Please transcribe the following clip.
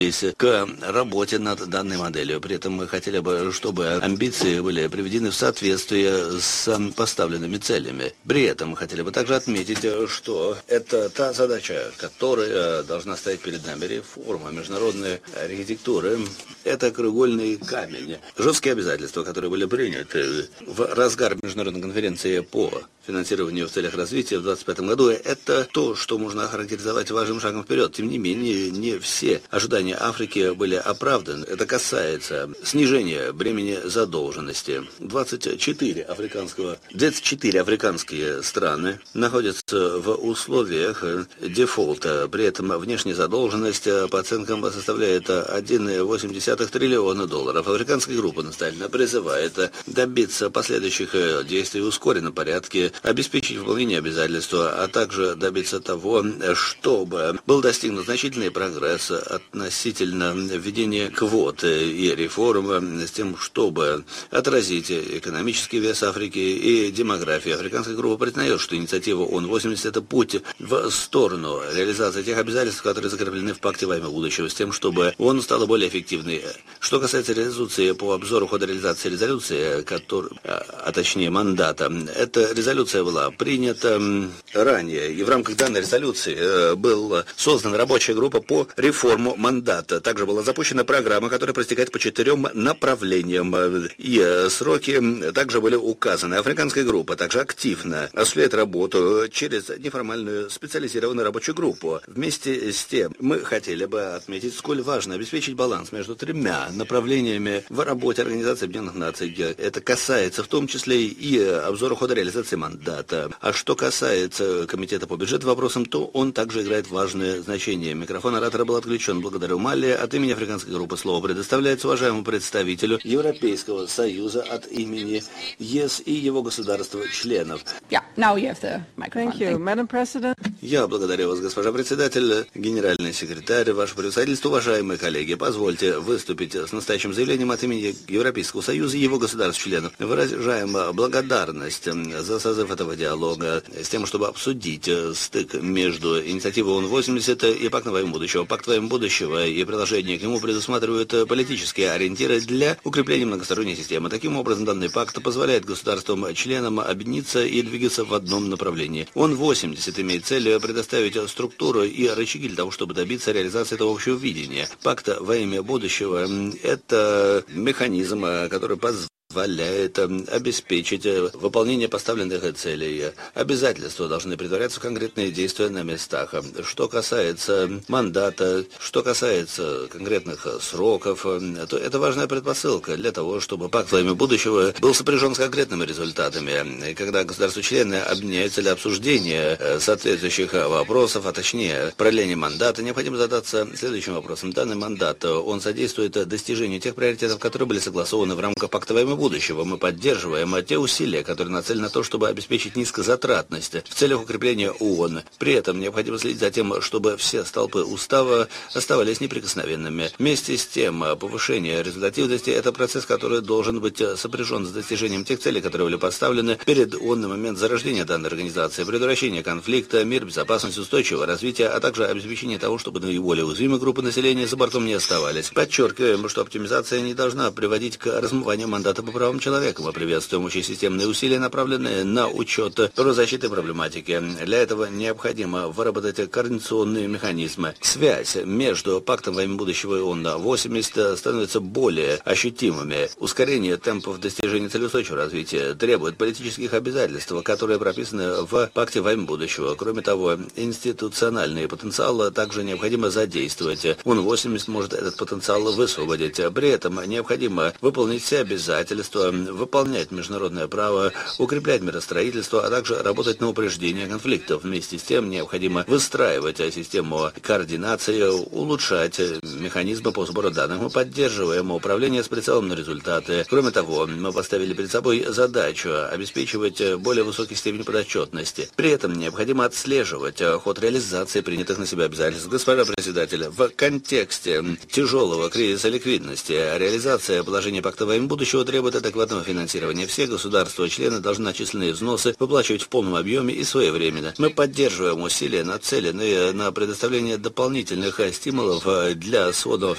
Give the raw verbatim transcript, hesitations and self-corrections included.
к работе над данной моделью. При этом мы хотели бы, чтобы амбиции были приведены в соответствие с поставленными целями. При этом мы хотели бы также отметить, что это та задача, которая должна стоять перед нами. Реформа международной архитектуры – это краеугольный камень. Жесткие обязательства, которые были приняты в разгар международной конференции по финансированию в целях развития в двадцать пятом году, это то, что можно охарактеризовать важным шагом вперед. Тем не менее, не все ожидания Африки были оправданы. Это касается снижения бремени задолженности. двадцать четыре африканского, двадцать четыре африканские страны находятся в условиях дефолта. При этом внешняя задолженность по оценкам составляет один целых восемь десятых триллиона долларов. Африканская группа настоятельно призывает добиться последующих действий в ускоренном порядке, обеспечить выполнение обязательств, а также добиться того, чтобы был достигнут значительный прогресс относительно введения квот и реформ с тем, чтобы отразить экономический вес Африки и демографию. Африканская группа признает, что инициатива ООН-восемьдесят – это путь в сторону реализации тех обязательств, которые закреплены в Пакте во имя будущего, с тем, чтобы ООН стала более эффективной. Что касается резолюции по обзору хода реализации резолюции, который, а точнее мандата, эта резолюция была принята ранее, и в рамках данной резолюции была создана рабочая группа по реформу мандата. Также была запущена программа, которая протекает по четырем направлениям, и сроки также были указаны. Африканская группа также активно осуществляет работу через неформальную специализированную рабочую группу. Вместе с тем мы хотели бы отметить, сколь важно обеспечить баланс между тремя направлениями в работе Организации Объединенных Наций. Это касается в том числе и обзора хода реализации мандата. А что касается Комитета по бюджетным вопросам, то он также играет важное значение. Микрофон оратора был отключен. Благодарю Мали. От имени Африканской группы слово предоставляется уважаемому представителю Европейского Союза от имени ЕС и его государств-членов. Yeah, now you have the microphone. Thank you, Madam President. Я благодарю вас, госпожа председатель, генеральный секретарь, ваше превосходительство, уважаемые коллеги. Позвольте выступить с настоящим заявлением от имени Европейского Союза и его государств-членов. Выражаем благодарность за созыв этого диалога с тем, чтобы обсудить стык между инициативой ООН-восемьдесят и Пактом во имя будущего. Пакт во имя будущего и приложение к нему предусматривают политические ориентиры для укрепления многосторонней системы. Таким образом, данный пакт позволяет государствам-членам объединиться и двигаться в одном направлении. ООН-восемьдесят имеет цель предоставить структуру и рычаги для того, чтобы добиться реализации этого общего видения. Пакт во имя будущего – это механизм, который позволяет позволяет обеспечить выполнение поставленных целей. Обязательства должны претворяться в конкретные действия на местах. Что касается мандата, что касается конкретных сроков, то это важная предпосылка для того, чтобы пакт во имя будущего был сопряжен с конкретными результатами. Когда государства-члены объединяются для обсуждения соответствующих вопросов, а точнее продления мандата, необходимо задаться следующим вопросом. Данный мандат, он содействует достижению тех приоритетов, которые были согласованы в рамках пакта во имя будущего. Мы поддерживаем те усилия, которые нацелены на то, чтобы обеспечить низкозатратность в целях укрепления ООН. При этом необходимо следить за тем, чтобы все столпы устава оставались неприкосновенными. Вместе с тем, повышение результативности – это процесс, который должен быть сопряжен с достижением тех целей, которые были поставлены перед ООН на момент зарождения данной организации. Предотвращение конфликта, мир, безопасность, устойчивое развитие, а также обеспечение того, чтобы наиболее уязвимые группы населения за бортом не оставались. Подчеркиваем, что оптимизация не должна приводить к размыванию мандата по правам человека. Мы приветствуем общесистемные усилия, направленные на учет правозащиты проблематики. Для этого необходимо выработать координационные механизмы. Связь между Пактом во имя будущего и ООН-восемьдесят становится более ощутимыми. Ускорение темпов достижения целеустойчивого развития требует политических обязательств, которые прописаны в Пакте во имя будущего. Кроме того, институциональный потенциал также необходимо задействовать. ООН-восемьдесят может этот потенциал высвободить. При этом необходимо выполнить все обязательства, выполнять международное право, укреплять миростроительство, а также работать на упреждение конфликтов. Вместе с тем необходимо выстраивать систему координации, улучшать механизмы по сбору данных. Мы поддерживаем управление с прицелом на результаты. Кроме того, мы поставили перед собой задачу обеспечивать более высокий степень подотчетности. При этом необходимо отслеживать ход реализации принятых на себя обязательств. Господа председатели, в контексте тяжелого кризиса ликвидности реализация положения Пакта во имя будущего требует адекватного финансирования. Все государства-члены должны начисленные взносы выплачивать в полном объеме и своевременно. Мы поддерживаем усилия, нацеленные на предоставление дополнительных стимулов для сводного